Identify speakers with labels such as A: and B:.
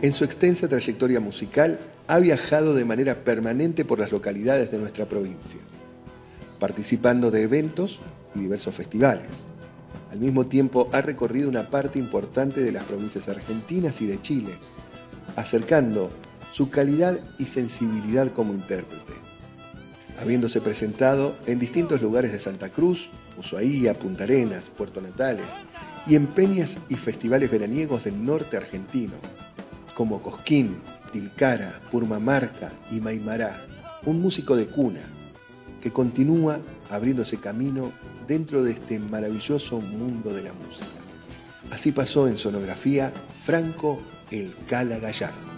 A: En su extensa trayectoria musical, ha viajado de manera permanente por las localidades de nuestra provincia, participando de eventos y diversos festivales. Al mismo tiempo, ha recorrido una parte importante de las provincias argentinas y de Chile, acercando su calidad y sensibilidad como intérprete, habiéndose presentado en distintos lugares de Santa Cruz, Ushuaia, Punta Arenas, Puerto Natales y en peñas y festivales veraniegos del norte argentino, como Cosquín, Tilcara, Purmamarca y Maimará, un músico de cuna que continúa abriéndose camino dentro de este maravilloso mundo de la música. Así pasó en Sonografía Franco El Cala Gallardo.